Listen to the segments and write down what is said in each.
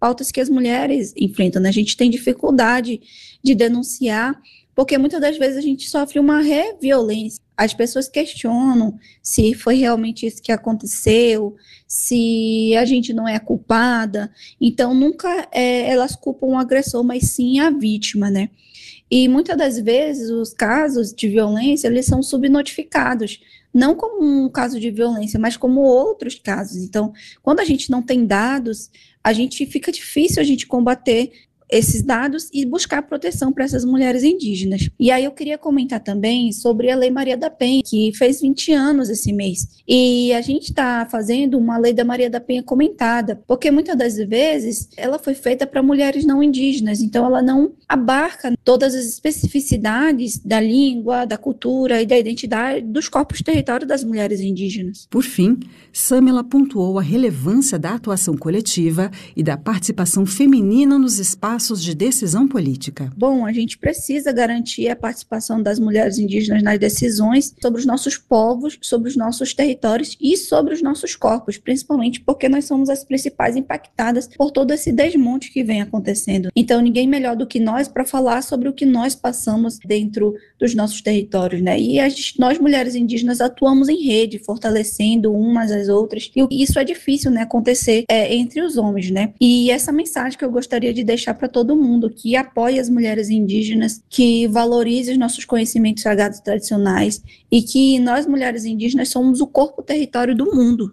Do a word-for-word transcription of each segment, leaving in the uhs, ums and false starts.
pautas que as mulheres enfrentam, né? A gente tem dificuldade de denunciar, porque muitas das vezes a gente sofre uma reviolência. As pessoas questionam se foi realmente isso que aconteceu, se a gente não é culpada. Então, nunca é, elas culpam o agressor, mas sim a vítima, né? E muitas das vezes os casos de violência, eles são subnotificados, não como um caso de violência, mas como outros casos. Então, quando a gente não tem dados, a gente fica difícil a gente combater esses dados e buscar proteção para essas mulheres indígenas. E aí eu queria comentar também sobre a Lei Maria da Penha, que fez vinte anos esse mês. E a gente está fazendo uma Lei da Maria da Penha comentada, porque muitas das vezes ela foi feita para mulheres não indígenas, então ela não abarca todas as especificidades da língua, da cultura e da identidade dos corpos territórios das mulheres indígenas. Por fim, Samela pontuou a relevância da atuação coletiva e da participação feminina nos espaços de decisão política. Bom, a gente precisa garantir a participação das mulheres indígenas nas decisões sobre os nossos povos, sobre os nossos territórios e sobre os nossos corpos, principalmente porque nós somos as principais impactadas por todo esse desmonte que vem acontecendo. Então, ninguém melhor do que nós para falar sobre o que nós passamos dentro dos nossos territórios, né? E as, nós, mulheres indígenas, atuamos em rede, fortalecendo umas às outras, e isso é difícil, né, acontecer é, entre os homens, né? E essa mensagem que eu gostaria de deixar para todo mundo, que apoie as mulheres indígenas, que valorize os nossos conhecimentos sagrados tradicionais e que nós, mulheres indígenas, somos o corpo território do mundo.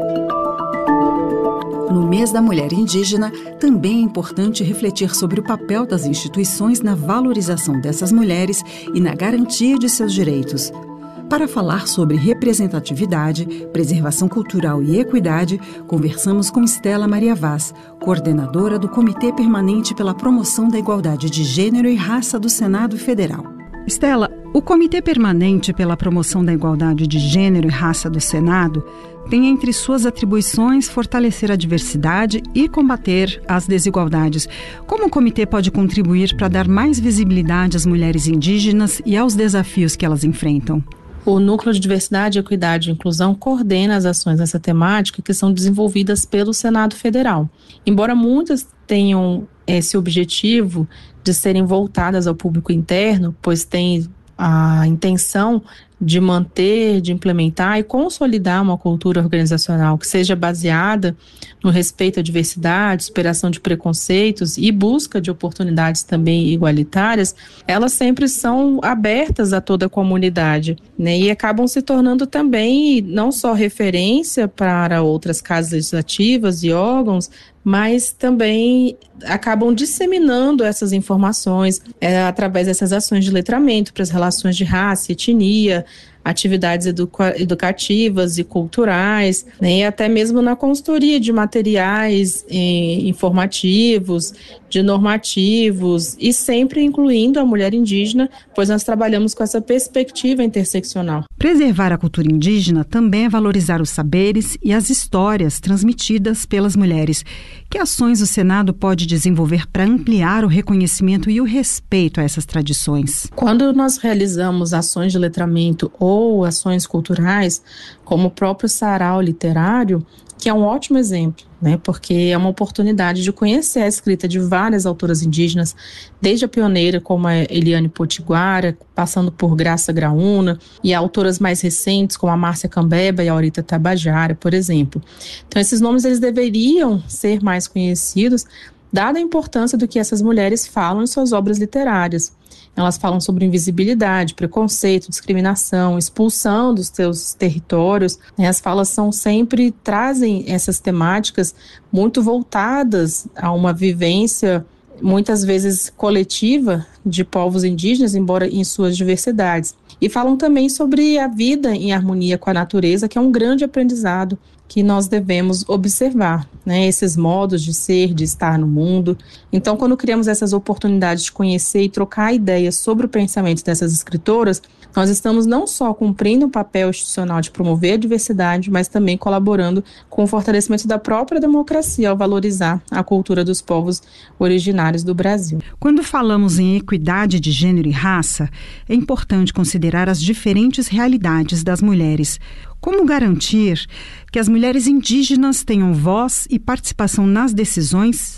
No mês da mulher indígena, também é importante refletir sobre o papel das instituições na valorização dessas mulheres e na garantia de seus direitos. Para falar sobre representatividade, preservação cultural e equidade, conversamos com Estela Maria Vaz, coordenadora do Comitê Permanente pela Promoção da Igualdade de Gênero e Raça do Senado Federal. Estela, o Comitê Permanente pela Promoção da Igualdade de Gênero e Raça do Senado tem entre suas atribuições fortalecer a diversidade e combater as desigualdades. Como o comitê pode contribuir para dar mais visibilidade às mulheres indígenas e aos desafios que elas enfrentam? O Núcleo de Diversidade, Equidade e Inclusão coordena as ações nessa temática que são desenvolvidas pelo Senado Federal. Embora muitas tenham esse objetivo de serem voltadas ao público interno, pois tem a intenção de manter, de implementar e consolidar uma cultura organizacional que seja baseada no respeito à diversidade, superação de preconceitos e busca de oportunidades também igualitárias, elas sempre são abertas a toda a comunidade, né? E acabam se tornando também não só referência para outras casas legislativas e órgãos, mas também acabam disseminando essas informações é, através dessas ações de letramento para as relações de raça e etnia, atividades educa- educativas e culturais, né, e até mesmo na consultoria de materiais eh, informativos, de normativos, e sempre incluindo a mulher indígena, pois nós trabalhamos com essa perspectiva interseccional. Preservar a cultura indígena também é valorizar os saberes e as histórias transmitidas pelas mulheres. Que ações o Senado pode desenvolver para ampliar o reconhecimento e o respeito a essas tradições? Quando nós realizamos ações de letramento ou ações culturais, como o próprio sarau literário, que é um ótimo exemplo, né? Porque é uma oportunidade de conhecer a escrita de várias autoras indígenas, desde a pioneira, como a Eliane Potiguara, passando por Graça Graúna, e autoras mais recentes, como a Márcia Cambeba e a Aurita Tabajara, por exemplo. Então, esses nomes eles deveriam ser mais conhecidos, dada a importância do que essas mulheres falam em suas obras literárias. Elas falam sobre invisibilidade, preconceito, discriminação, expulsão dos seus territórios. As falas são sempre, trazem essas temáticas muito voltadas a uma vivência, muitas vezes coletiva, de povos indígenas, embora em suas diversidades. E falam também sobre a vida em harmonia com a natureza, que é um grande aprendizado que nós devemos observar, né? Esses modos de ser, de estar no mundo. Então, quando criamos essas oportunidades de conhecer e trocar ideias sobre o pensamento dessas escritoras, nós estamos não só cumprindo o papel institucional de promover a diversidade, mas também colaborando com o fortalecimento da própria democracia ao valorizar a cultura dos povos originários do Brasil. Quando falamos em equidade de gênero e raça, é importante considerar as diferentes realidades das mulheres. Como garantir que as mulheres indígenas tenham voz e participação nas decisões